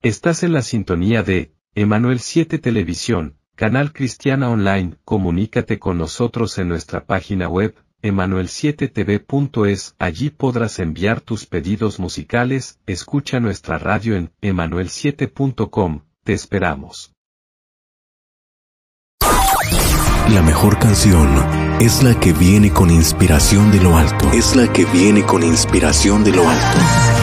Estás en la sintonía de Emanuel 7 Televisión, canal cristiana online. Comunícate con nosotros en nuestra página web, emanuel7tv.es. Allí podrás enviar tus pedidos musicales. Escucha nuestra radio en emanuel7.com. Te esperamos. La mejor canción es la que viene con inspiración de lo alto. Es la que viene con inspiración de lo alto.